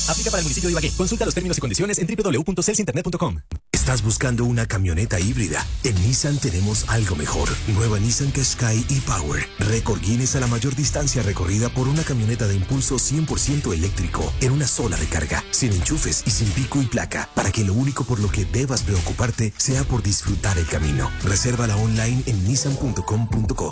Aplica para el municipio de Ibagué. Consulta los términos y condiciones en www.celsinternet.com. ¿Estás buscando una camioneta híbrida? En Nissan tenemos algo mejor. Nueva Nissan Qashqai e-Power. Récord Guinness a la mayor distancia recorrida por una camioneta de impulso 100% eléctrico en una sola recarga, sin enchufes y sin pico y placa, para que lo único por lo que debas preocuparte sea por disfrutar el camino. Resérvala online en nissan.com.co.